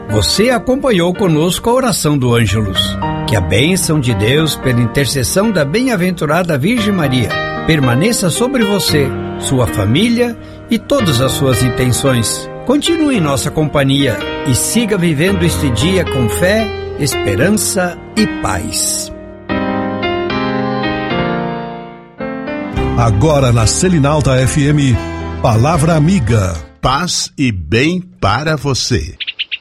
Você acompanhou conosco a oração do Ângelus. Que a bênção de Deus, pela intercessão da bem-aventurada Virgem Maria, permaneça sobre você, sua família e todas as suas intenções. Continue em nossa companhia e siga vivendo este dia com fé, esperança e paz. Agora na Selinalta FM, Palavra Amiga. Paz e bem para você.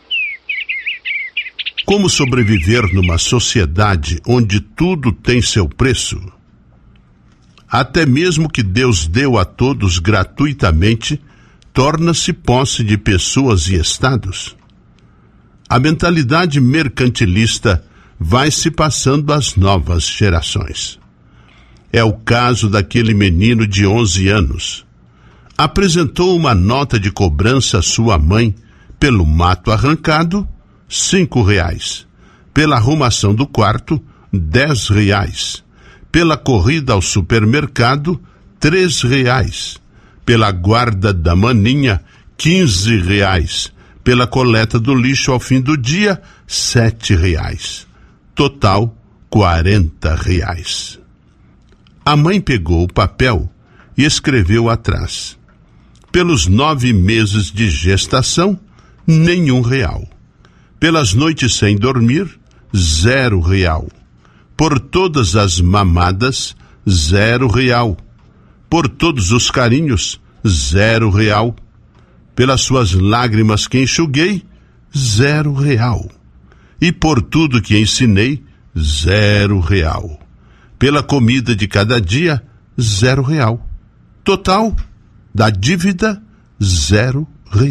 Como sobreviver numa sociedade onde tudo tem seu preço? Até mesmo que Deus deu a todos gratuitamente, torna-se posse de pessoas e estados. A mentalidade mercantilista vai se passando às novas gerações. É o caso daquele menino de 11 anos. Apresentou uma nota de cobrança à sua mãe pelo mato arrancado, R$5. Pela arrumação do quarto, R$10. Pela corrida ao supermercado, R$3. Pela guarda da maninha, R$15. Pela coleta do lixo ao fim do dia, R$7. Total, R$40. A mãe pegou o papel e escreveu atrás: pelos 9 meses de gestação, nenhum real. Pelas noites sem dormir, R$0. Por todas as mamadas, R$0. Por todos os carinhos, R$0. Pelas suas lágrimas que enxuguei, R$0. E por tudo que ensinei, R$0. Pela comida de cada dia, R$0. Total da dívida, R$0.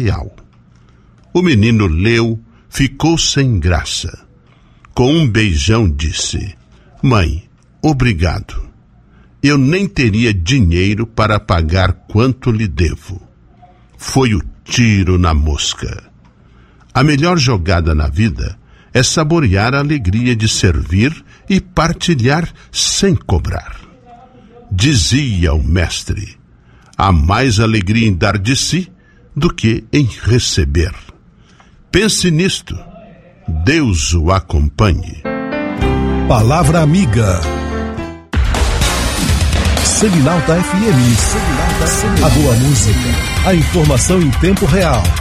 O menino leu, ficou sem graça. Com um beijão disse: mãe, obrigado. Eu nem teria dinheiro para pagar quanto lhe devo. Foi o tiro na mosca. A melhor jogada na vida é saborear a alegria de servir e partilhar sem cobrar. Dizia o mestre: há mais alegria em dar de si do que em receber. Pense nisto. Deus o acompanhe. Palavra Amiga. Selinalta FM. A boa música. A informação em tempo real.